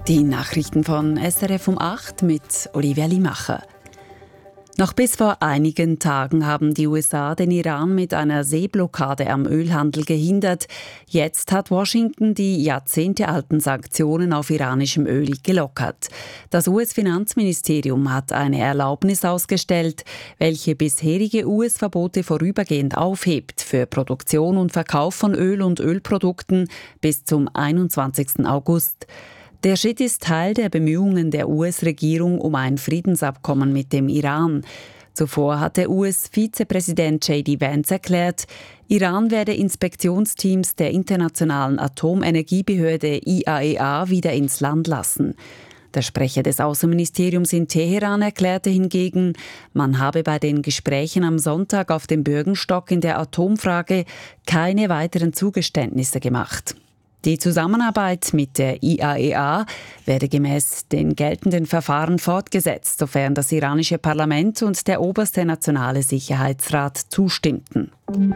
Die Nachrichten von SRF um 8 mit Olivia Limacher. Noch bis vor einigen Tagen haben die USA den Iran mit einer Seeblockade am Ölhandel gehindert. Jetzt hat Washington die jahrzehntealten Sanktionen auf iranischem Öl gelockert. Das US-Finanzministerium hat eine Erlaubnis ausgestellt, welche bisherige US-Verbote vorübergehend aufhebt für Produktion und Verkauf von Öl und Ölprodukten bis zum 21. August. Der Schritt ist Teil der Bemühungen der US-Regierung um ein Friedensabkommen mit dem Iran. Zuvor hatte US-Vizepräsident J.D. Vance erklärt, Iran werde Inspektionsteams der Internationalen Atomenergiebehörde IAEA wieder ins Land lassen. Der Sprecher des Außenministeriums in Teheran erklärte hingegen, man habe bei den Gesprächen am Sonntag auf dem Bürgenstock in der Atomfrage keine weiteren Zugeständnisse gemacht. Die Zusammenarbeit mit der IAEA werde gemäß den geltenden Verfahren fortgesetzt, sofern das iranische Parlament und der oberste nationale Sicherheitsrat zustimmten.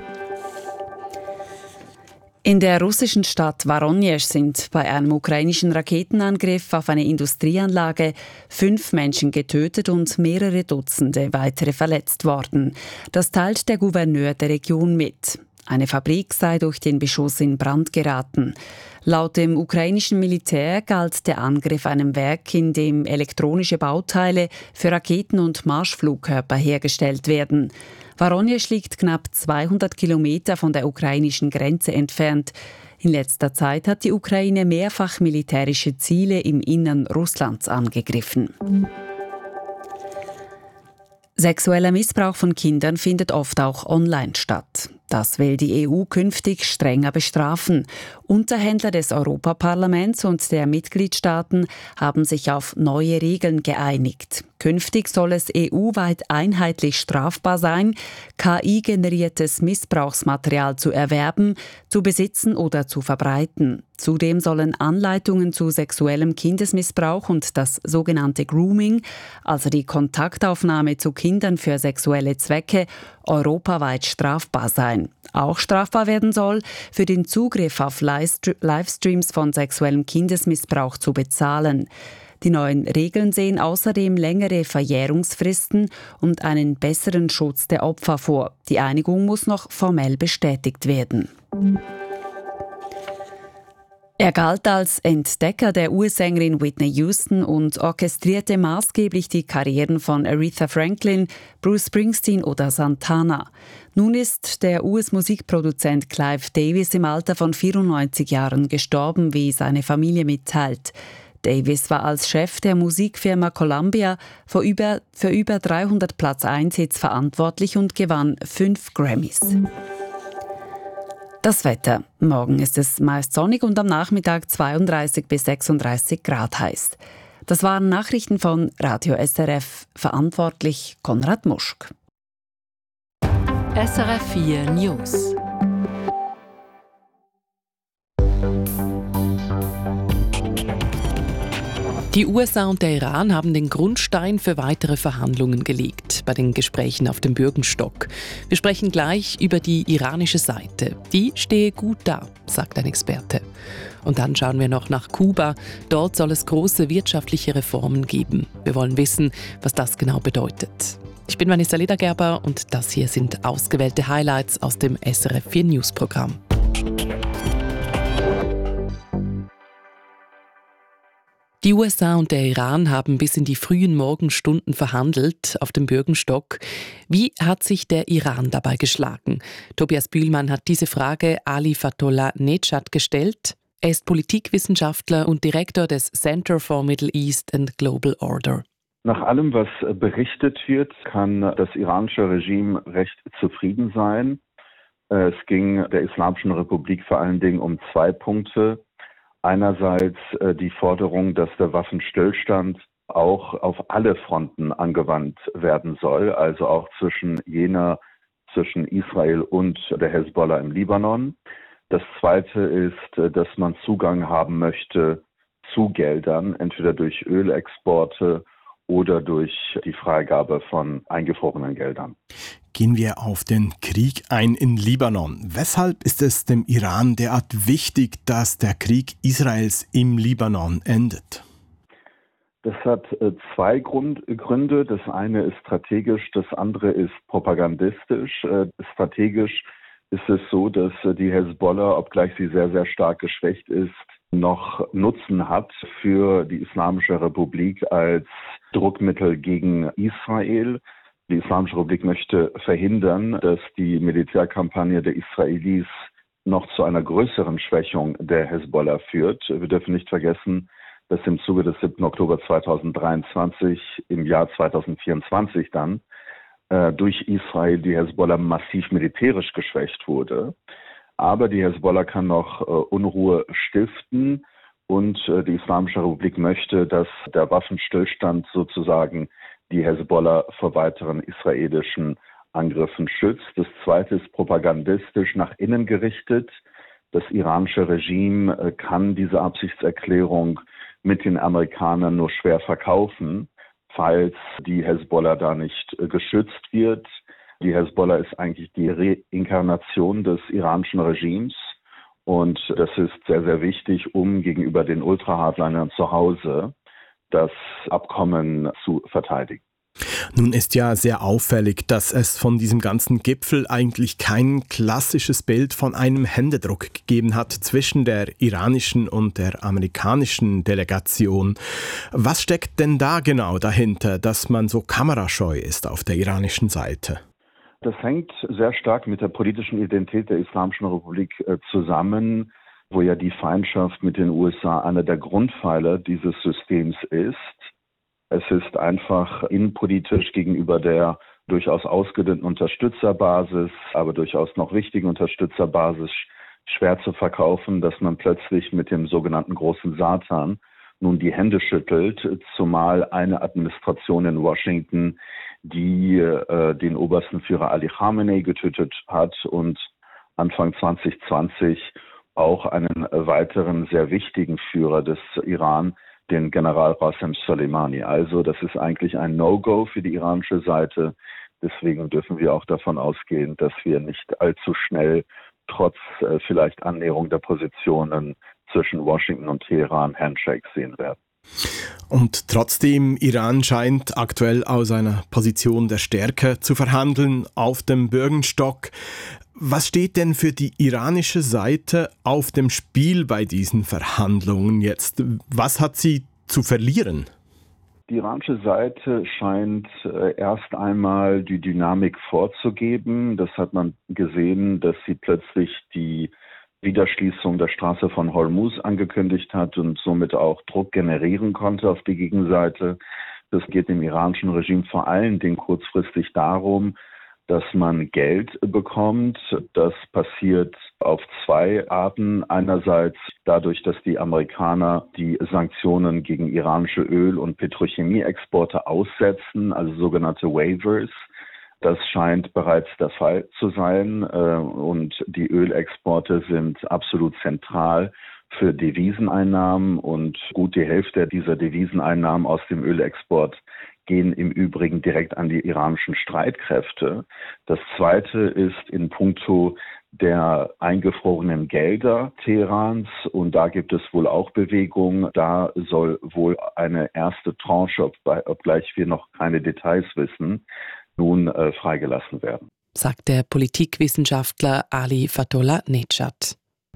In der russischen Stadt Voronezh sind bei einem ukrainischen Raketenangriff auf eine Industrieanlage 5 Menschen getötet und mehrere Dutzende weitere verletzt worden. Das teilt der Gouverneur der Region mit. Eine Fabrik sei durch den Beschuss in Brand geraten. Laut dem ukrainischen Militär galt der Angriff einem Werk, in dem elektronische Bauteile für Raketen und Marschflugkörper hergestellt werden. Voronezh liegt knapp 200 Kilometer von der ukrainischen Grenze entfernt. In letzter Zeit hat die Ukraine mehrfach militärische Ziele im Innern Russlands angegriffen. Sexueller Missbrauch von Kindern findet oft auch online statt. Das will die EU künftig strenger bestrafen. Unterhändler des Europaparlaments und der Mitgliedstaaten haben sich auf neue Regeln geeinigt. Künftig soll es EU-weit einheitlich strafbar sein, KI-generiertes Missbrauchsmaterial zu erwerben, zu besitzen oder zu verbreiten. Zudem sollen Anleitungen zu sexuellem Kindesmissbrauch und das sogenannte Grooming, also die Kontaktaufnahme zu Kindern für sexuelle Zwecke, europaweit strafbar sein. Auch strafbar werden soll, für den Zugriff auf Livestreams von sexuellem Kindesmissbrauch zu bezahlen. Die neuen Regeln sehen außerdem längere Verjährungsfristen und einen besseren Schutz der Opfer vor. Die Einigung muss noch formell bestätigt werden. Er galt als Entdecker der US-Sängerin Whitney Houston und orchestrierte maßgeblich die Karrieren von Aretha Franklin, Bruce Springsteen oder Santana. Nun ist der US-Musikproduzent Clive Davis im Alter von 94 Jahren gestorben, wie seine Familie mitteilt. Davis war als Chef der Musikfirma Columbia für über 300 Platz-1-Hits verantwortlich und gewann 5 Grammys. Das Wetter. Morgen ist es meist sonnig und am Nachmittag 32 bis 36 Grad heiß. Das waren Nachrichten von Radio SRF. Verantwortlich Konrad Muschk. SRF 4 News. Die USA und der Iran haben den Grundstein für weitere Verhandlungen gelegt bei den Gesprächen auf dem Bürgenstock. Wir sprechen gleich über die iranische Seite. Die stehe gut da, sagt ein Experte. Und dann schauen wir noch nach Kuba. Dort soll es große wirtschaftliche Reformen geben. Wir wollen wissen, was das genau bedeutet. Ich bin Vanessa Ledergerber und das hier sind ausgewählte Highlights aus dem SRF 4 News Programm. Die USA und der Iran haben bis in die frühen Morgenstunden verhandelt auf dem Bürgenstock. Wie hat sich der Iran dabei geschlagen? Tobias Bühlmann hat diese Frage Ali Fatollah Nejad gestellt. Er ist Politikwissenschaftler und Direktor des Center for Middle East and Global Order. Nach allem, was berichtet wird, kann das iranische Regime recht zufrieden sein. Es ging der Islamischen Republik vor allen Dingen um 2 Punkte. Einerseits die Forderung, dass der Waffenstillstand auch auf alle Fronten angewandt werden soll, also auch zwischen Israel und der Hezbollah im Libanon. Das Zweite ist, dass man Zugang haben möchte zu Geldern, entweder durch Ölexporte oder durch die Freigabe von eingefrorenen Geldern. Gehen wir auf den Krieg ein in Libanon. Weshalb ist es dem Iran derart wichtig, dass der Krieg Israels im Libanon endet? Das hat zwei Gründe. Das eine ist strategisch, das andere ist propagandistisch. Strategisch ist es so, dass die Hezbollah, obgleich sie sehr, sehr stark geschwächt ist, noch Nutzen hat für die Islamische Republik als Druckmittel gegen Israel. Die Islamische Republik möchte verhindern, dass die Militärkampagne der Israelis noch zu einer größeren Schwächung der Hezbollah führt. Wir dürfen nicht vergessen, dass im Zuge des 7. Oktober 2023 im Jahr 2024 dann durch Israel die Hezbollah massiv militärisch geschwächt wurde. Aber die Hezbollah kann noch Unruhe stiften und die Islamische Republik möchte, dass der Waffenstillstand sozusagen die Hezbollah vor weiteren israelischen Angriffen schützt. Das zweite ist propagandistisch nach innen gerichtet. Das iranische Regime kann diese Absichtserklärung mit den Amerikanern nur schwer verkaufen, falls die Hezbollah da nicht geschützt wird. Die Hezbollah ist eigentlich die Reinkarnation des iranischen Regimes und das ist sehr, sehr wichtig, um gegenüber den Ultra-Hardlinern zu Hause das Abkommen zu verteidigen. Nun ist ja sehr auffällig, dass es von diesem ganzen Gipfel eigentlich kein klassisches Bild von einem Händedruck gegeben hat zwischen der iranischen und der amerikanischen Delegation. Was steckt denn da genau dahinter, dass man so kamerascheu ist auf der iranischen Seite? Das hängt sehr stark mit der politischen Identität der Islamischen Republik zusammen, wo ja die Feindschaft mit den USA einer der Grundpfeiler dieses Systems ist. Es ist einfach innenpolitisch gegenüber der durchaus ausgedünnten Unterstützerbasis, aber durchaus noch wichtigen Unterstützerbasis schwer zu verkaufen, dass man plötzlich mit dem sogenannten großen Satan nun die Hände schüttelt, zumal eine Administration in Washington, die den obersten Führer Ali Khamenei getötet hat und Anfang 2020 auch einen weiteren sehr wichtigen Führer des Iran, den General Qasem Soleimani. Also das ist eigentlich ein No-Go für die iranische Seite. Deswegen dürfen wir auch davon ausgehen, dass wir nicht allzu schnell trotz vielleicht Annäherung der Positionen zwischen Washington und Teheran Handshakes sehen werden. Und trotzdem, Iran scheint aktuell aus einer Position der Stärke zu verhandeln auf dem Bürgenstock. Was steht denn für die iranische Seite auf dem Spiel bei diesen Verhandlungen jetzt? Was hat sie zu verlieren? Die iranische Seite scheint erst einmal die Dynamik vorzugeben. Das hat man gesehen, dass sie plötzlich die Wiederschließung der Straße von Hormuz angekündigt hat und somit auch Druck generieren konnte auf die Gegenseite. Das geht dem iranischen Regime vor allen Dingen kurzfristig darum, dass man Geld bekommt. Das passiert auf zwei Arten. Einerseits dadurch, dass die Amerikaner die Sanktionen gegen iranische Öl- und Petrochemieexporte aussetzen, also sogenannte Waivers. Das scheint bereits der Fall zu sein und die Ölexporte sind absolut zentral für Deviseneinnahmen und gut die Hälfte dieser Deviseneinnahmen aus dem Ölexport gehen im Übrigen direkt an die iranischen Streitkräfte. Das Zweite ist in puncto der eingefrorenen Gelder Teherans und da gibt es wohl auch Bewegung. Da soll wohl eine erste Tranche, obgleich wir noch keine Details wissen, nun freigelassen werden. Sagt der Politikwissenschaftler Ali Fatollah Nejad.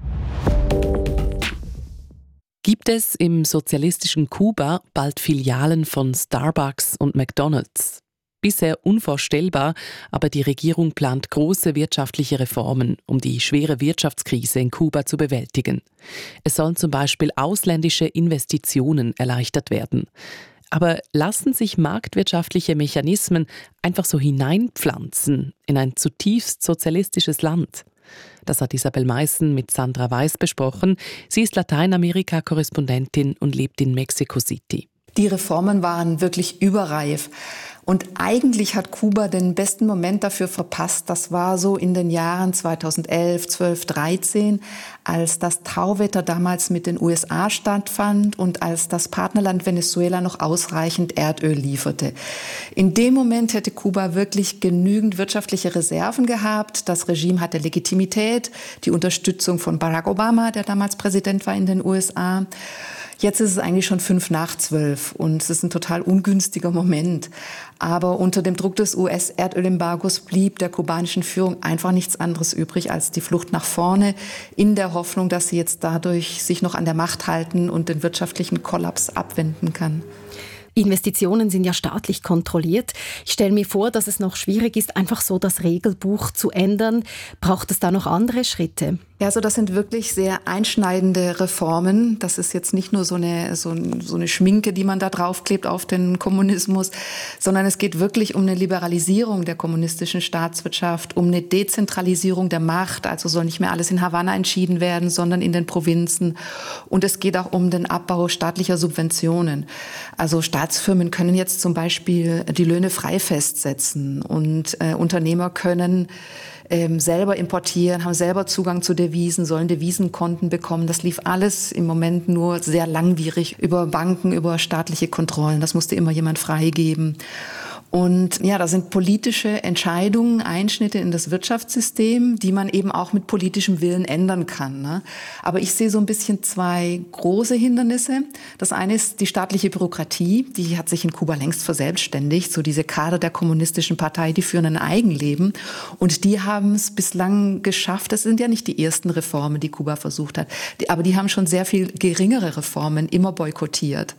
Gibt es im sozialistischen Kuba bald Filialen von Starbucks und McDonald's? Bisher unvorstellbar, aber die Regierung plant große wirtschaftliche Reformen, um die schwere Wirtschaftskrise in Kuba zu bewältigen. Es sollen zum Beispiel ausländische Investitionen erleichtert werden. Aber lassen sich marktwirtschaftliche Mechanismen einfach so hineinpflanzen in ein zutiefst sozialistisches Land? Das hat Isabel Meissen mit Sandra Weiß besprochen. Sie ist Lateinamerika-Korrespondentin und lebt in Mexico City. Die Reformen waren wirklich überreif. Und eigentlich hat Kuba den besten Moment dafür verpasst. Das war so in den Jahren 2011, 12, 13, als das Tauwetter damals mit den USA stattfand und als das Partnerland Venezuela noch ausreichend Erdöl lieferte. In dem Moment hätte Kuba wirklich genügend wirtschaftliche Reserven gehabt. Das Regime hatte Legitimität, die Unterstützung von Barack Obama, der damals Präsident war in den USA. Jetzt ist es eigentlich schon 11:55 und es ist ein total ungünstiger Moment. Aber unter dem Druck des US-Erdölembargos blieb der kubanischen Führung einfach nichts anderes übrig als die Flucht nach vorne, in der Hoffnung, dass sie jetzt dadurch sich noch an der Macht halten und den wirtschaftlichen Kollaps abwenden kann. Investitionen sind ja staatlich kontrolliert. Ich stelle mir vor, dass es noch schwierig ist, einfach so das Regelbuch zu ändern. Braucht es da noch andere Schritte? Ja, also das sind wirklich sehr einschneidende Reformen. Das ist jetzt nicht nur so eine Schminke, die man da draufklebt auf den Kommunismus, sondern es geht wirklich um eine Liberalisierung der kommunistischen Staatswirtschaft, um eine Dezentralisierung der Macht. Also soll nicht mehr alles in Havanna entschieden werden, sondern in den Provinzen. Und es geht auch um den Abbau staatlicher Subventionen. Also Staatsfirmen können jetzt zum Beispiel die Löhne frei festsetzen und Unternehmer können selber importieren, haben selber Zugang zu Devisen, sollen Devisenkonten bekommen. Das lief alles im Moment nur sehr langwierig über Banken, über staatliche Kontrollen. Das musste immer jemand freigeben. Und ja, da sind politische Entscheidungen, Einschnitte in das Wirtschaftssystem, die man eben auch mit politischem Willen ändern kann, ne? Aber ich sehe so ein bisschen zwei große Hindernisse. Das eine ist die staatliche Bürokratie, die hat sich in Kuba längst verselbstständigt. So diese Kader der kommunistischen Partei, die führen ein Eigenleben. Und die haben es bislang geschafft. Das sind ja nicht die ersten Reformen, die Kuba versucht hat. Aber die haben schon sehr viel geringere Reformen immer boykottiert.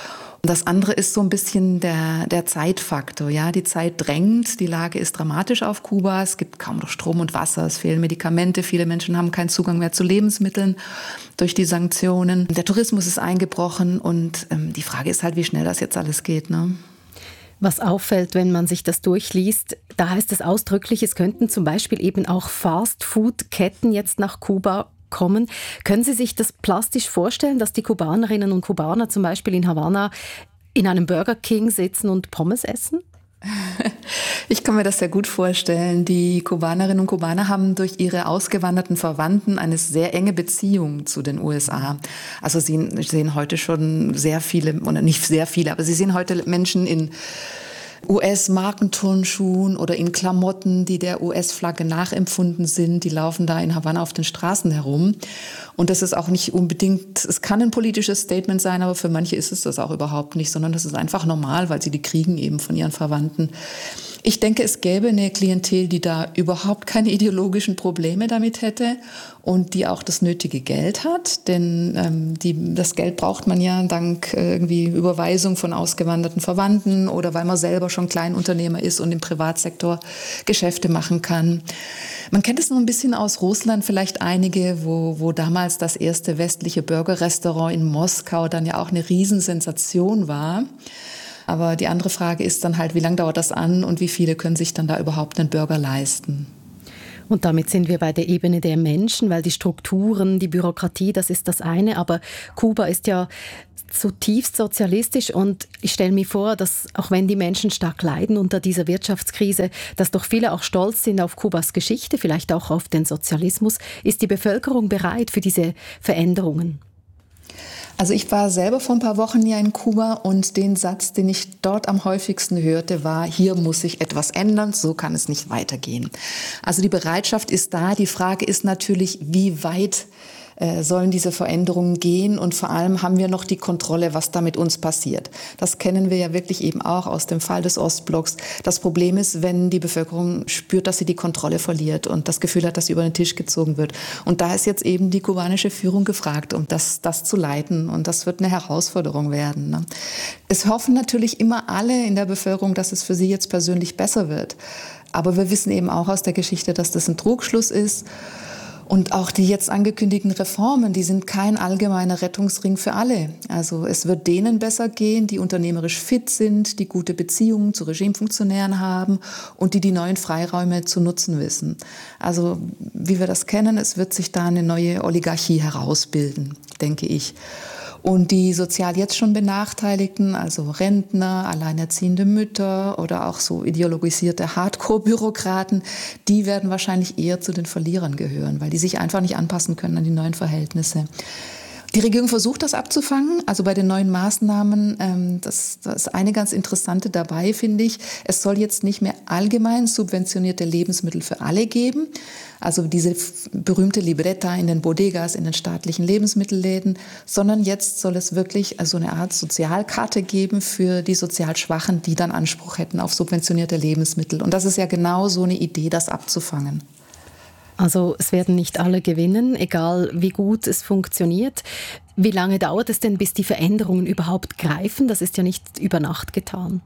Das andere ist so ein bisschen der Zeitfaktor. Ja, die Zeit drängt, die Lage ist dramatisch auf Kuba. Es gibt kaum noch Strom und Wasser, es fehlen Medikamente. Viele Menschen haben keinen Zugang mehr zu Lebensmitteln durch die Sanktionen. Der Tourismus ist eingebrochen und die Frage ist halt, wie schnell das jetzt alles geht, ne? Was auffällt, wenn man sich das durchliest, da heißt es ausdrücklich, es könnten zum Beispiel eben auch Fast-Food-Ketten jetzt nach Kuba kommen. Können Sie sich das plastisch vorstellen, dass die Kubanerinnen und Kubaner zum Beispiel in Havanna in einem Burger King sitzen und Pommes essen? Ich kann mir das sehr gut vorstellen. Die Kubanerinnen und Kubaner haben durch ihre ausgewanderten Verwandten eine sehr enge Beziehung zu den USA. Also sie sehen heute schon sehr viele, oder nicht sehr viele, aber sie sehen heute Menschen in US-Markenturnschuhen oder in Klamotten, die der US-Flagge nachempfunden sind. Die laufen da in Havanna auf den Straßen herum. Und das ist auch nicht unbedingt, es kann ein politisches Statement sein, aber für manche ist es das auch überhaupt nicht, sondern das ist einfach normal, weil sie die kriegen eben von ihren Verwandten. Ich denke, es gäbe eine Klientel, die da überhaupt keine ideologischen Probleme damit hätte und die auch das nötige Geld hat, denn das Geld braucht man ja dank irgendwie Überweisung von ausgewanderten Verwandten oder weil man selber schon Kleinunternehmer ist und im Privatsektor Geschäfte machen kann. Man kennt es noch ein bisschen aus Russland, vielleicht einige, wo damals das erste westliche Burgerrestaurant in Moskau dann ja auch eine Riesensensation war. Aber die andere Frage ist dann halt, wie lange dauert das an und wie viele können sich dann da überhaupt einen Burger leisten? Und damit sind wir bei der Ebene der Menschen, weil die Strukturen, die Bürokratie, das ist das eine. Aber Kuba ist ja zutiefst sozialistisch und ich stelle mir vor, dass auch wenn die Menschen stark leiden unter dieser Wirtschaftskrise, dass doch viele auch stolz sind auf Kubas Geschichte, vielleicht auch auf den Sozialismus. Ist die Bevölkerung bereit für diese Veränderungen? Also ich war selber vor ein paar Wochen ja in Kuba und den Satz, den ich dort am häufigsten hörte, war, hier muss sich etwas ändern, so kann es nicht weitergehen. Also die Bereitschaft ist da. Die Frage ist natürlich, wie weit sollen diese Veränderungen gehen und vor allem haben wir noch die Kontrolle, was da mit uns passiert. Das kennen wir ja wirklich eben auch aus dem Fall des Ostblocks. Das Problem ist, wenn die Bevölkerung spürt, dass sie die Kontrolle verliert und das Gefühl hat, dass sie über den Tisch gezogen wird. Und da ist jetzt eben die kubanische Führung gefragt, um das zu leiten und das wird eine Herausforderung werden, ne? Es hoffen natürlich immer alle in der Bevölkerung, dass es für sie jetzt persönlich besser wird. Aber wir wissen eben auch aus der Geschichte, dass das ein Trugschluss ist. Und auch die jetzt angekündigten Reformen, die sind kein allgemeiner Rettungsring für alle. Also es wird denen besser gehen, die unternehmerisch fit sind, die gute Beziehungen zu Regimefunktionären haben und die neuen Freiräume zu nutzen wissen. Also wie wir das kennen, es wird sich da eine neue Oligarchie herausbilden, denke ich. Und die sozial jetzt schon Benachteiligten, also Rentner, alleinerziehende Mütter oder auch so ideologisierte Hardcore-Bürokraten, die werden wahrscheinlich eher zu den Verlierern gehören, weil die sich einfach nicht anpassen können an die neuen Verhältnisse. Die Regierung versucht, das abzufangen. Also bei den neuen Maßnahmen, das ist eine ganz interessante dabei, finde ich. Es soll jetzt nicht mehr allgemein subventionierte Lebensmittel für alle geben. Also diese berühmte Libreta in den Bodegas, in den staatlichen Lebensmittelläden, sondern jetzt soll es wirklich also eine Art Sozialkarte geben für die sozial Schwachen, die dann Anspruch hätten auf subventionierte Lebensmittel. Und das ist ja genau so eine Idee, das abzufangen. Also es werden nicht alle gewinnen, egal wie gut es funktioniert. Wie lange dauert es denn, bis die Veränderungen überhaupt greifen? Das ist ja nicht über Nacht getan.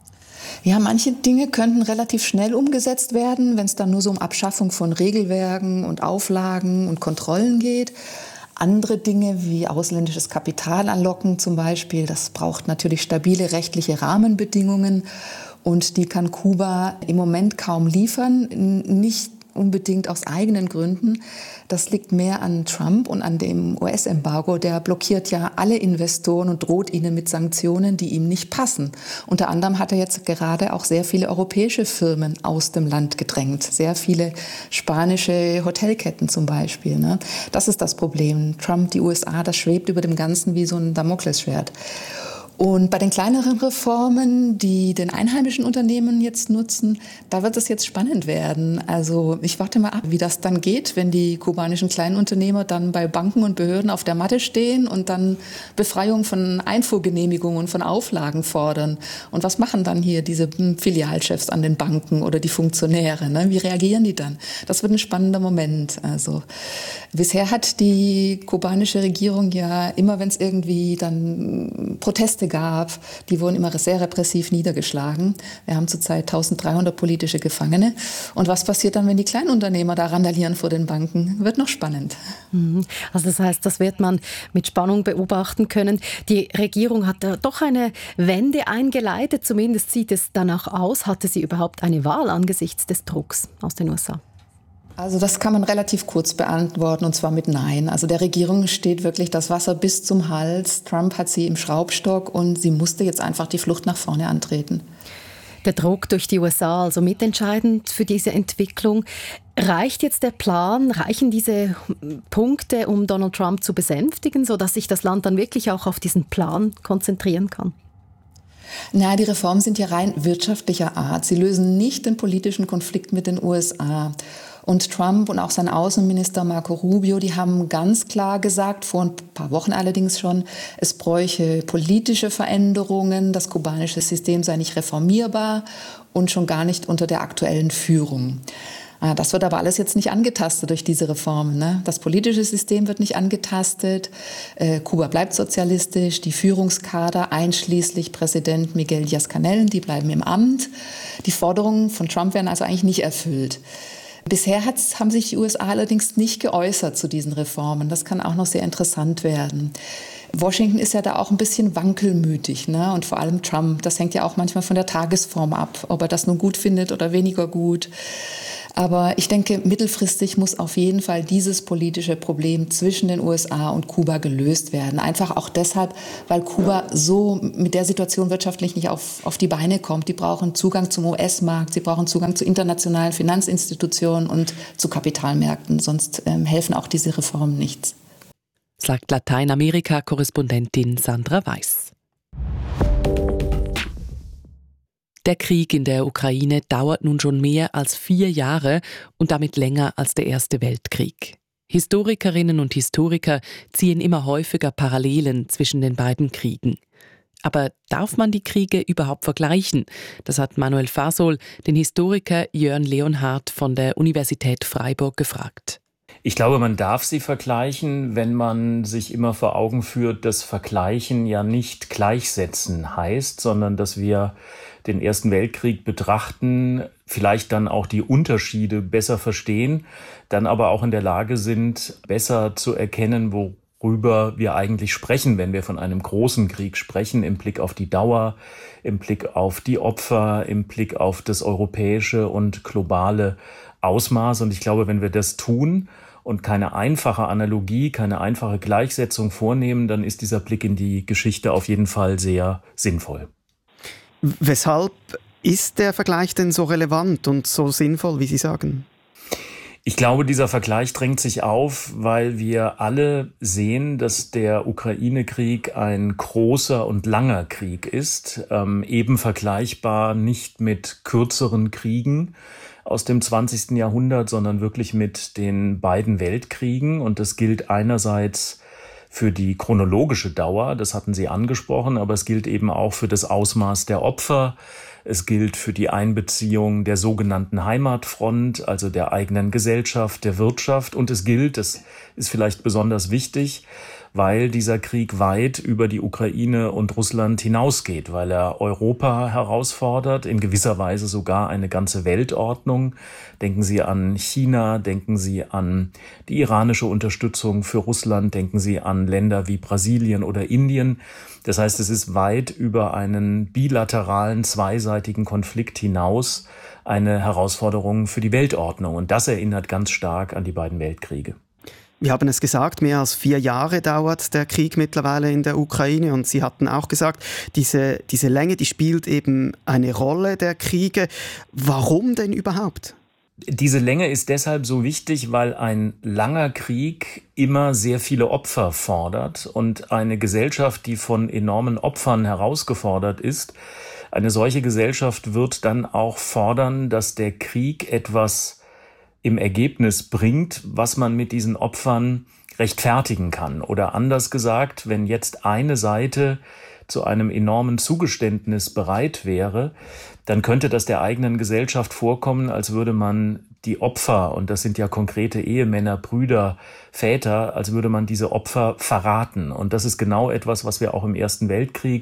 Ja, manche Dinge könnten relativ schnell umgesetzt werden, wenn es dann nur so um Abschaffung von Regelwerken und Auflagen und Kontrollen geht. Andere Dinge wie ausländisches Kapital anlocken zum Beispiel, das braucht natürlich stabile rechtliche Rahmenbedingungen und die kann Kuba im Moment kaum liefern, nicht unbedingt aus eigenen Gründen. Das liegt mehr an Trump und an dem US-Embargo. Der blockiert ja alle Investoren und droht ihnen mit Sanktionen, die ihm nicht passen. Unter anderem hat er jetzt gerade auch sehr viele europäische Firmen aus dem Land gedrängt. Sehr viele spanische Hotelketten zum Beispiel. Ne? Das ist das Problem. Trump, die USA, das schwebt über dem Ganzen wie so ein Damoklesschwert. Und bei den kleineren Reformen, die den einheimischen Unternehmen jetzt nutzen, da wird es jetzt spannend werden. Also ich warte mal ab, wie das dann geht, wenn die kubanischen Kleinunternehmer dann bei Banken und Behörden auf der Matte stehen und dann Befreiung von Einfuhrgenehmigungen und von Auflagen fordern. Und was machen dann hier diese Filialchefs an den Banken oder die Funktionäre? Ne? Wie reagieren die dann? Das wird ein spannender Moment. Also bisher hat die kubanische Regierung ja immer, wenn es irgendwie dann Proteste gab, die wurden immer sehr repressiv niedergeschlagen. Wir haben zurzeit 1300 politische Gefangene. Und was passiert dann, wenn die Kleinunternehmer da randalieren vor den Banken? Wird noch spannend. Also das heißt, das wird man mit Spannung beobachten können. Die Regierung hat da doch eine Wende eingeleitet. Zumindest sieht es danach aus. Hatte sie überhaupt eine Wahl angesichts des Drucks aus den USA? Also das kann man relativ kurz beantworten, und zwar mit Nein. Also der Regierung steht wirklich das Wasser bis zum Hals. Trump hat sie im Schraubstock und sie musste jetzt einfach die Flucht nach vorne antreten. Der Druck durch die USA, also mitentscheidend für diese Entwicklung. Reicht jetzt der Plan, reichen diese Punkte, um Donald Trump zu besänftigen, sodass sich das Land dann wirklich auch auf diesen Plan konzentrieren kann? Na, die Reformen sind ja rein wirtschaftlicher Art. Sie lösen nicht den politischen Konflikt mit den USA. Und Trump und auch sein Außenminister Marco Rubio, die haben ganz klar gesagt, vor ein paar Wochen allerdings schon, es bräuche politische Veränderungen, das kubanische System sei nicht reformierbar und schon gar nicht unter der aktuellen Führung. Das wird aber alles jetzt nicht angetastet durch diese Reformen. Ne? Das politische System wird nicht angetastet. Kuba bleibt sozialistisch. Die Führungskader, einschließlich Präsident Miguel Díaz-Canel, die bleiben im Amt. Die Forderungen von Trump werden also eigentlich nicht erfüllt. Bisher haben sich die USA allerdings nicht geäußert zu diesen Reformen. Das kann auch noch sehr interessant werden. Washington ist ja da auch ein bisschen wankelmütig, ne? Und vor allem Trump. Das hängt ja auch manchmal von der Tagesform ab, ob er das nun gut findet oder weniger gut. Aber ich denke, mittelfristig muss auf jeden Fall dieses politische Problem zwischen den USA und Kuba gelöst werden. Einfach auch deshalb, weil Kuba so mit der Situation wirtschaftlich nicht auf die Beine kommt. Die brauchen Zugang zum US-Markt, sie brauchen Zugang zu internationalen Finanzinstitutionen und zu Kapitalmärkten. Sonst helfen auch diese Reformen nichts. Sagt Lateinamerika-Korrespondentin Sandra Weiß. Der Krieg in der Ukraine dauert nun schon mehr als 4 Jahre und damit länger als der Erste Weltkrieg. Historikerinnen und Historiker ziehen immer häufiger Parallelen zwischen den beiden Kriegen. Aber darf man die Kriege überhaupt vergleichen? Das hat Manuel Fasol, den Historiker Jörn Leonhardt von der Universität Freiburg, gefragt. Ich glaube, man darf sie vergleichen, wenn man sich immer vor Augen führt, dass Vergleichen ja nicht gleichsetzen heißt, sondern dass wir den Ersten Weltkrieg betrachten, vielleicht dann auch die Unterschiede besser verstehen, dann aber auch in der Lage sind, besser zu erkennen, worüber wir eigentlich sprechen, wenn wir von einem großen Krieg sprechen, im Blick auf die Dauer, im Blick auf die Opfer, im Blick auf das europäische und globale Ausmaß. Und ich glaube, wenn wir das tun und keine einfache Analogie, keine einfache Gleichsetzung vornehmen, dann ist dieser Blick in die Geschichte auf jeden Fall sehr sinnvoll. Weshalb ist der Vergleich denn so relevant und so sinnvoll, wie Sie sagen? Ich glaube, dieser Vergleich drängt sich auf, weil wir alle sehen, dass der Ukraine-Krieg ein großer und langer Krieg ist, eben vergleichbar nicht mit kürzeren Kriegen aus dem 20. Jahrhundert, sondern wirklich mit den beiden Weltkriegen. Und das gilt einerseits für die chronologische Dauer, das hatten Sie angesprochen, aber es gilt eben auch für das Ausmaß der Opfer. Es gilt für die Einbeziehung der sogenannten Heimatfront, also der eigenen Gesellschaft, der Wirtschaft. Und es gilt, das ist vielleicht besonders wichtig, weil dieser Krieg weit über die Ukraine und Russland hinausgeht, weil er Europa herausfordert, in gewisser Weise sogar eine ganze Weltordnung. Denken Sie an China, denken Sie an die iranische Unterstützung für Russland, denken Sie an Länder wie Brasilien oder Indien. Das heißt, es ist weit über einen bilateralen, zweiseitigen Konflikt hinaus eine Herausforderung für die Weltordnung. Und das erinnert ganz stark an die beiden Weltkriege. Wir haben es gesagt, mehr als 4 Jahre dauert der Krieg mittlerweile in der Ukraine. Und Sie hatten auch gesagt, diese Länge, die spielt eben eine Rolle der Kriege. Warum denn überhaupt? Diese Länge ist deshalb so wichtig, weil ein langer Krieg immer sehr viele Opfer fordert. Und eine Gesellschaft, die von enormen Opfern herausgefordert ist, eine solche Gesellschaft wird dann auch fordern, dass der Krieg etwas im Ergebnis bringt, was man mit diesen Opfern rechtfertigen kann. Oder anders gesagt, wenn jetzt eine Seite zu einem enormen Zugeständnis bereit wäre, dann könnte das der eigenen Gesellschaft vorkommen, als würde man die Opfer, und das sind ja konkrete Ehemänner, Brüder, Väter, als würde man diese Opfer verraten. Und das ist genau etwas, was wir auch im Ersten Weltkrieg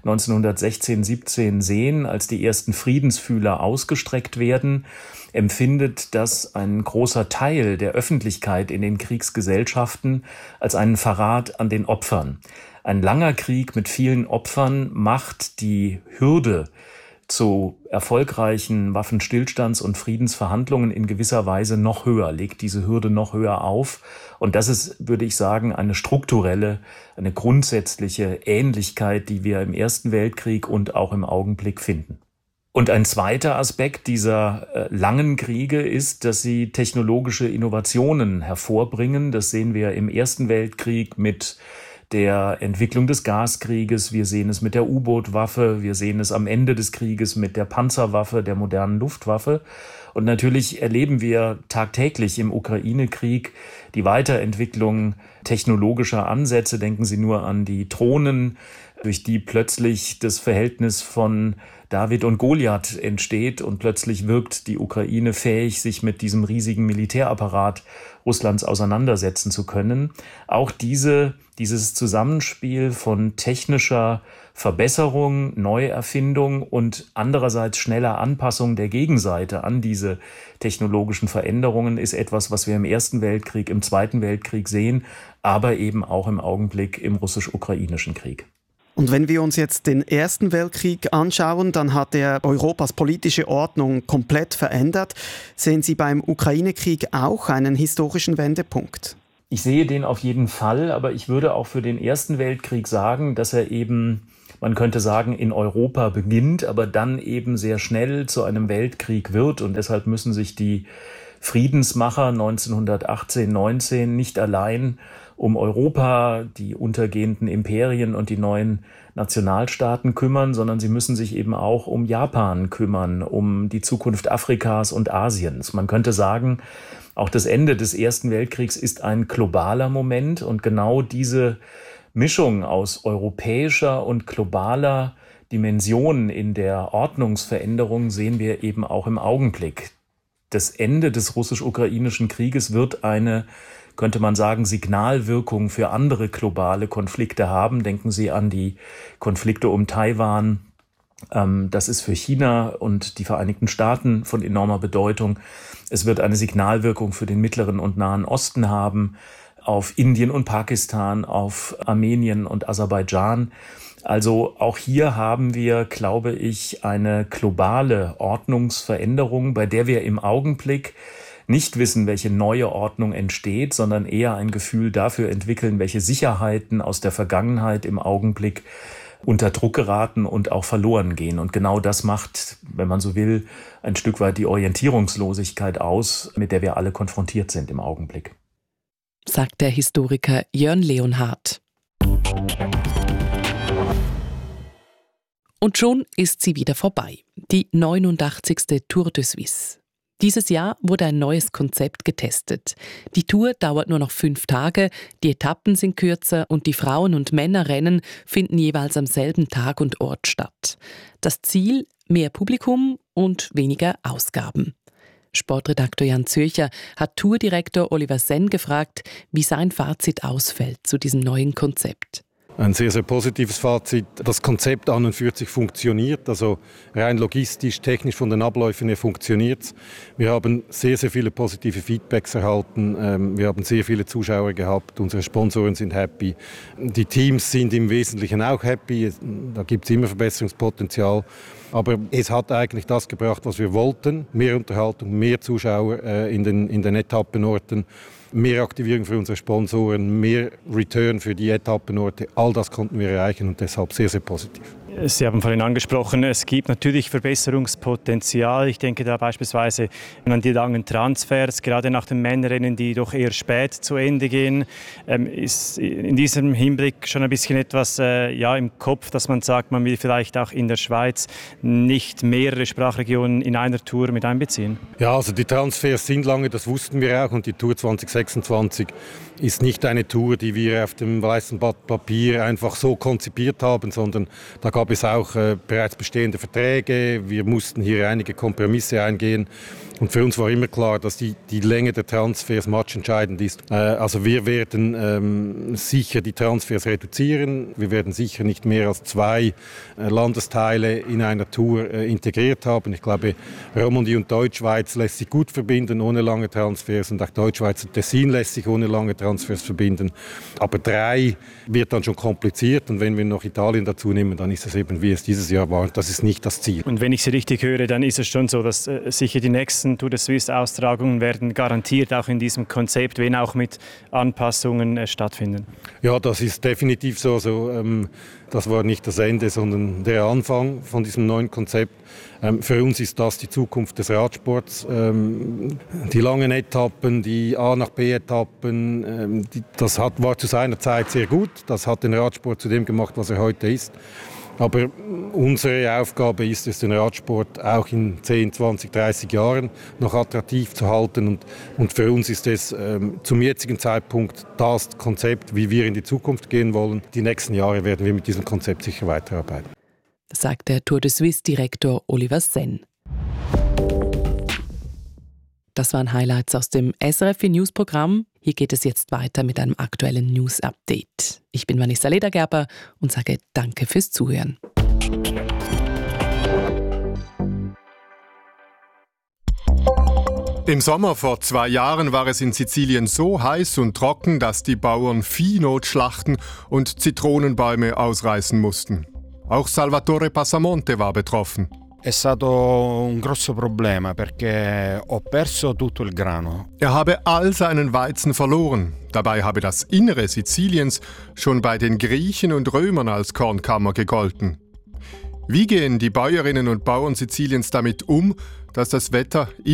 1916, 17 sehen, als die ersten Friedensfühler ausgestreckt werden, empfindet das ein großer Teil der Öffentlichkeit in den Kriegsgesellschaften als einen Verrat an den Opfern. Ein langer Krieg mit vielen Opfern macht die Hürde zu erfolgreichen Waffenstillstands- und Friedensverhandlungen in gewisser Weise noch höher, legt diese Hürde noch höher auf. Und das ist, würde ich sagen, eine strukturelle, eine grundsätzliche Ähnlichkeit, die wir im Ersten Weltkrieg und auch im Augenblick finden. Und ein zweiter Aspekt dieser langen Kriege ist, dass sie technologische Innovationen hervorbringen. Das sehen wir im Ersten Weltkrieg mit der Entwicklung des Gaskrieges, wir sehen es mit der U-Boot-Waffe, wir sehen es am Ende des Krieges mit der Panzerwaffe, der modernen Luftwaffe. Und natürlich erleben wir tagtäglich im Ukraine-Krieg die Weiterentwicklung technologischer Ansätze. Denken Sie nur an die Drohnen, durch die plötzlich das Verhältnis von David und Goliath entsteht und plötzlich wirkt die Ukraine fähig, sich mit diesem riesigen Militärapparat Russlands auseinandersetzen zu können. Auch dieses Zusammenspiel von technischer Verbesserung, Neuerfindung und andererseits schneller Anpassung der Gegenseite an diese technologischen Veränderungen ist etwas, was wir im Ersten Weltkrieg, im Zweiten Weltkrieg sehen, aber eben auch im Augenblick im russisch-ukrainischen Krieg. Und wenn wir uns jetzt den Ersten Weltkrieg anschauen, dann hat er Europas politische Ordnung komplett verändert. Sehen Sie beim Ukraine-Krieg auch einen historischen Wendepunkt? Ich sehe den auf jeden Fall, aber ich würde auch für den Ersten Weltkrieg sagen, dass er eben, man könnte sagen, in Europa beginnt, aber dann eben sehr schnell zu einem Weltkrieg wird. Und deshalb müssen sich die Friedensmacher 1918, 19 nicht allein um Europa, die untergehenden Imperien und die neuen Nationalstaaten kümmern, sondern sie müssen sich eben auch um Japan kümmern, um die Zukunft Afrikas und Asiens. Man könnte sagen, auch das Ende des Ersten Weltkriegs ist ein globaler Moment und genau diese Mischung aus europäischer und globaler Dimension in der Ordnungsveränderung sehen wir eben auch im Augenblick. Das Ende des russisch-ukrainischen Krieges wird eine, könnte man sagen, Signalwirkung für andere globale Konflikte haben. Denken Sie an die Konflikte um Taiwan. Das ist für China und die Vereinigten Staaten von enormer Bedeutung. Es wird eine Signalwirkung für den Mittleren und Nahen Osten haben, auf Indien und Pakistan, auf Armenien und Aserbaidschan. Also auch hier haben wir, glaube ich, eine globale Ordnungsveränderung, bei der wir im Augenblick nicht wissen, welche neue Ordnung entsteht, sondern eher ein Gefühl dafür entwickeln, welche Sicherheiten aus der Vergangenheit im Augenblick unter Druck geraten und auch verloren gehen. Und genau das macht, wenn man so will, ein Stück weit die Orientierungslosigkeit aus, mit der wir alle konfrontiert sind im Augenblick. Sagt der Historiker Jörn Leonhardt. Und schon ist sie wieder vorbei, die 89. Tour de Suisse. Dieses Jahr wurde ein neues Konzept getestet. Die Tour dauert nur noch 5 Tage, die Etappen sind kürzer und die Frauen- und Männerrennen finden jeweils am selben Tag und Ort statt. Das Ziel: mehr Publikum und weniger Ausgaben. Sportredaktor Jan Zürcher hat Tourdirektor Oliver Senn gefragt, wie sein Fazit ausfällt zu diesem neuen Konzept. Ein sehr, sehr positives Fazit. Das Konzept an und für sich funktioniert. Also rein logistisch, technisch von den Abläufen her funktioniert es. Wir haben sehr, sehr viele positive Feedbacks erhalten. Wir haben sehr viele Zuschauer gehabt. Unsere Sponsoren sind happy. Die Teams sind im Wesentlichen auch happy. Da gibt es immer Verbesserungspotenzial. Aber es hat eigentlich das gebracht, was wir wollten. Mehr Unterhaltung, mehr Zuschauer in den Etappenorten. Mehr Aktivierung für unsere Sponsoren, mehr Return für die Etappenorte. All das konnten wir erreichen und deshalb sehr, sehr positiv. Sie haben vorhin angesprochen, es gibt natürlich Verbesserungspotenzial. Ich denke da beispielsweise an die langen Transfers, gerade nach den Männerrennen, die doch eher spät zu Ende gehen. Ist in diesem Hinblick schon ein bisschen etwas im Kopf, dass man sagt, man will vielleicht auch in der Schweiz nicht mehrere Sprachregionen in einer Tour mit einbeziehen? Ja, also die Transfers sind lange, das wussten wir auch, und die Tour 2026 ist nicht eine Tour, die wir auf dem weißen Blatt Papier einfach so konzipiert haben, sondern da gab es auch bereits bestehende Verträge. Wir mussten hier einige Kompromisse eingehen. Und für uns war immer klar, dass die Länge der Transfers matchentscheidend ist. Also wir werden sicher die Transfers reduzieren. Wir werden sicher nicht mehr als 2 Landesteile in einer Tour integriert haben. Ich glaube, Romandie und Deutschschweiz lässt sich gut verbinden ohne lange Transfers. Und auch Deutschschweiz und Tessin lässt sich ohne lange Transfers verbinden. Aber 3 wird dann schon kompliziert. Und wenn wir noch Italien dazu nehmen, dann ist es eben, wie es dieses Jahr war. Und das ist nicht das Ziel. Und wenn ich Sie richtig höre, dann ist es schon so, dass sicher die nächsten Tour de Suisse-Austragungen werden garantiert auch in diesem Konzept, wenn auch mit Anpassungen stattfinden. Ja, das ist definitiv so. Das war nicht das Ende, sondern der Anfang von diesem neuen Konzept. Für uns ist das die Zukunft des Radsports. Die langen Etappen, die A- nach B-Etappen, das war zu seiner Zeit sehr gut. Das hat den Radsport zu dem gemacht, was er heute ist. Aber unsere Aufgabe ist es, den Radsport auch in 10, 20, 30 Jahren noch attraktiv zu halten. Und für uns ist es zum jetzigen Zeitpunkt das Konzept, wie wir in die Zukunft gehen wollen. Die nächsten Jahre werden wir mit diesem Konzept sicher weiterarbeiten. Das sagt der Tour de Suisse-Direktor Oliver Senn. Das waren Highlights aus dem SRF-News-Programm. Hier geht es jetzt weiter mit einem aktuellen News-Update. Ich bin Vanessa Ledergerber und sage Danke fürs Zuhören. Im Sommer vor 2 Jahren war es in Sizilien so heiß und trocken, dass die Bauern Vieh schlachten und Zitronenbäume ausreißen mussten. Auch Salvatore Passamonte war betroffen. È stato un grosso problema perché ho perso tutto il grano. Er habe all seinen Weizen verloren. Dabei habe das Innere Siziliens schon bei den Griechen und Römern als Kornkammer gegolten. Wie gehen die Bäuerinnen und Bauern Siziliens damit um, dass das Wetter